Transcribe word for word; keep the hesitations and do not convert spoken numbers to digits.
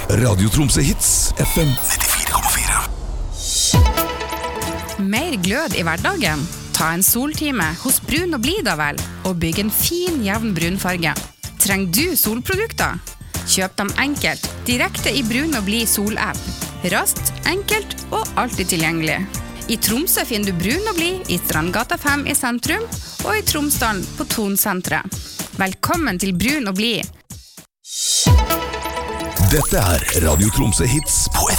Radio Tromsø Hits, F M nittifire komma fire. Mer glød i hverdagen? Ta en soltime hos Brun og Blid da vel, og bygg en fin, jevn brunfarge. Trenger du solprodukter? Kjøp dem enkelt, direkte i Brun og Blid sol-app. Raskt, enkelt og alltid tilgjengelig. I Tromsø finner du Brun og Blid i Strandgata fem i sentrum, og i Tromsdalen på Tonsentret. Velkommen til Brun og Blid. Dette er Radio Tromsø Hits på F